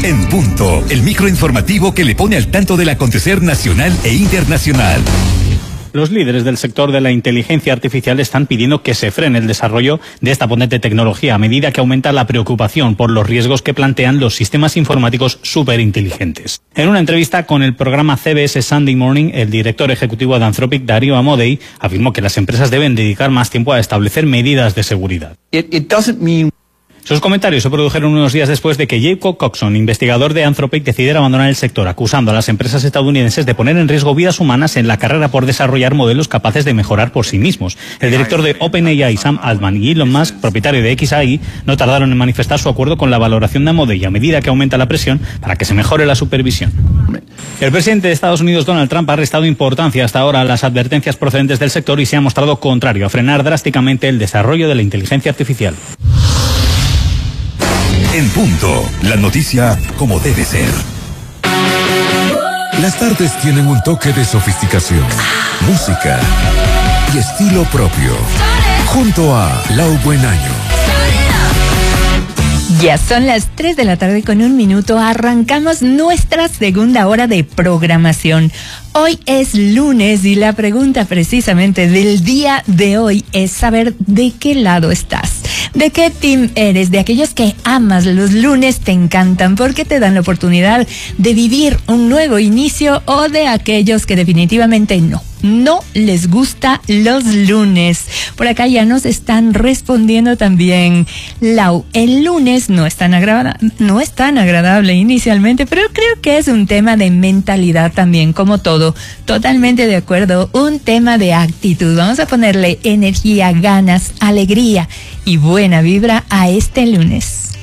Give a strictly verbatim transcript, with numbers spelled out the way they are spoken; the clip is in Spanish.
En Punto, el microinformativo que le pone al tanto del acontecer nacional e internacional. Los líderes del sector de la inteligencia artificial están pidiendo que se frene el desarrollo de esta potente tecnología a medida que aumenta la preocupación por los riesgos que plantean los sistemas informáticos superinteligentes. En una entrevista con el programa C B S Sunday Morning, el director ejecutivo de Anthropic, Dario Amodei, afirmó que las empresas deben dedicar más tiempo a establecer medidas de seguridad. It, it doesn't mean... Sus comentarios se produjeron unos días después de que Jacob Coxon, investigador de Anthropic, decidiera abandonar el sector, acusando a las empresas estadounidenses de poner en riesgo vidas humanas en la carrera por desarrollar modelos capaces de mejorar por sí mismos. El director de OpenAI, Sam Altman, y Elon Musk, propietario de X A I, no tardaron en manifestar su acuerdo con la valoración de Amodei a medida que aumenta la presión para que se mejore la supervisión. El presidente de Estados Unidos, Donald Trump, ha restado importancia hasta ahora a las advertencias procedentes del sector y se ha mostrado contrario a frenar drásticamente el desarrollo de la inteligencia artificial. En Punto, la noticia como debe ser. Las tardes tienen un toque de sofisticación, música y estilo propio. Junto a Lau Buenaño. Ya son las tres de la tarde con un minuto. Arrancamos nuestra segunda hora de programación. Hoy es lunes y la pregunta precisamente del día de hoy es saber de qué lado estás. ¿De qué team eres? ¿De aquellos que amas los lunes, te encantan porque te dan la oportunidad de vivir un nuevo inicio, o de aquellos que definitivamente no? No les gusta los lunes? Por acá ya nos están respondiendo también. Lau, el lunes no es tan agrada- no es tan agradable inicialmente, pero creo que es un tema de mentalidad también, como todo. Totalmente de acuerdo, un tema de actitud. Vamos a ponerle energía, ganas, alegría y buena vibra a este lunes.